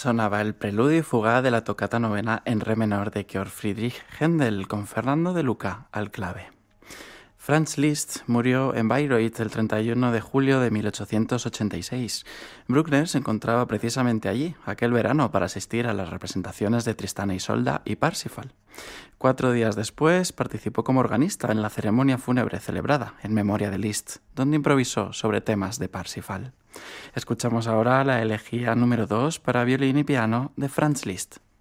Sonaba el preludio y fugaz de la tocata novena en re menor de Georg Friedrich Händel con Fernando de Luca al clave. Franz Liszt murió en Bayreuth el 31 de julio de 1886. Bruckner se encontraba precisamente allí, aquel verano, para asistir a las representaciones de Tristana y Isolda y Parsifal. 4 días después participó como organista en la ceremonia fúnebre celebrada en memoria de Liszt, donde improvisó sobre temas de Parsifal. Escuchamos ahora la elegía número 2 para violín y piano de Franz Liszt.